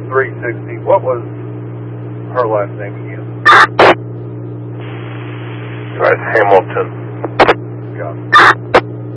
360. What was her last name again? That's Hamilton. Got it.